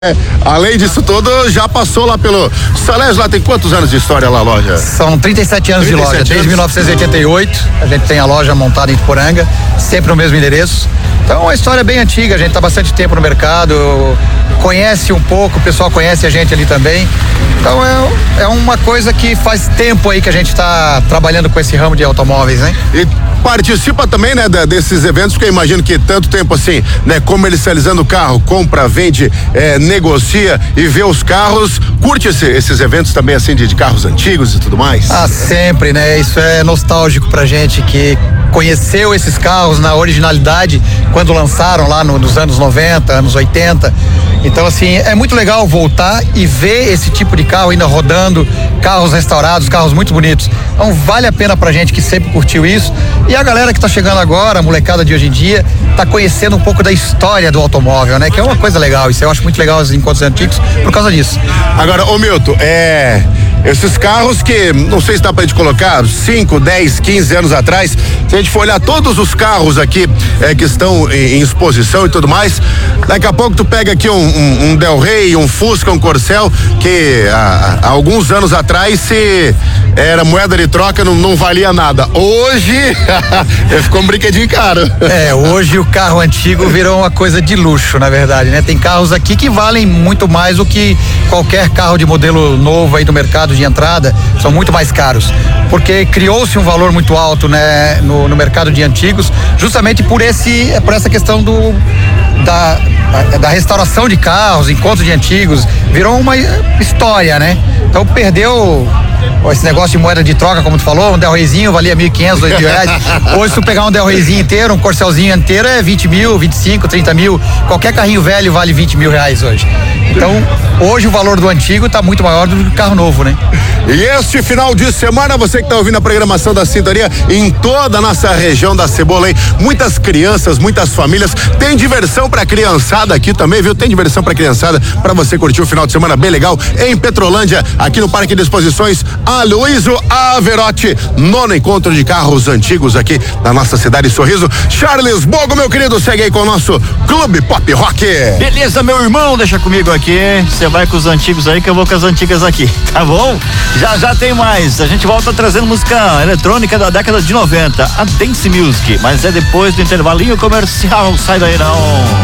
Além disso tudo, já passou lá pelo Salés, lá tem quantos anos de história lá a loja? São 37 anos de loja, desde 1988, a gente tem a loja montada em Iporanga, sempre no mesmo endereço. Então é uma história bem antiga, a gente está bastante tempo no mercado, conhece um pouco, o pessoal conhece a gente ali também. Então é uma coisa que faz tempo aí que a gente está trabalhando com esse ramo de automóveis, né? E participa também, né, desses eventos, porque eu imagino que tanto tempo assim, né, comercializando o carro, compra, vende, negocia e vê os carros, curte esses eventos também assim de carros antigos e tudo mais? Ah, sempre, né? Isso é nostálgico pra gente que conheceu esses carros na originalidade quando lançaram lá nos anos 90, anos 80. Então, assim, é muito legal voltar e ver esse tipo de carro ainda rodando, carros restaurados, carros muito bonitos. Então, vale a pena pra gente que sempre curtiu isso. E a galera que tá chegando agora, a molecada de hoje em dia, tá conhecendo um pouco da história do automóvel, né? Que é uma coisa legal. Isso eu acho muito legal, os encontros antigos, por causa disso. Agora, ô Milton, esses carros que, não sei se dá pra gente colocar, 5, 10, 15 anos atrás, se a gente for olhar todos os carros aqui que estão em exposição e tudo mais, daqui a pouco tu pega aqui um Del Rey, um Fusca, um Corcel, que há alguns anos atrás se era moeda de troca, não valia nada. Hoje, ficou um brinquedinho caro. Hoje o carro antigo virou uma coisa de luxo, na verdade, né? Tem carros aqui que valem muito mais do que qualquer carro de modelo novo aí do mercado de entrada, são muito mais caros, porque criou-se um valor muito alto, né, no mercado de antigos, justamente por essa questão da restauração de carros, encontros de antigos, virou uma história, né? Então perdeu esse negócio de moeda de troca, como tu falou, um Del Reyzinho valia 1.500, 2.000 reais. Hoje, se tu pegar um Del Reyzinho inteiro, um Corcelzinho inteiro, é 20 mil, 25, 30 mil. Qualquer carrinho velho vale 20 mil reais hoje. Então, hoje o valor do antigo tá muito maior do que o carro novo, né? E este final de semana, você que tá ouvindo a programação da Sintonia em toda a nossa região da Cebola, hein? Muitas crianças, muitas famílias, tem diversão pra criançada aqui também, viu? Tem diversão pra criançada, pra você curtir o final de semana bem legal em Petrolândia, aqui no Parque de Exposições Aloysio Averotti, nono encontro de carros antigos aqui na nossa cidade Sorriso. Charles Bogo, meu querido, segue aí com o nosso Clube Pop Rock. Beleza, meu irmão, deixa comigo aqui, você vai com os antigos aí que eu vou com as antigas aqui, tá bom? Já tem mais, a gente volta trazendo música eletrônica da década de 90, a Dance Music, mas é depois do intervalinho comercial, sai daí não.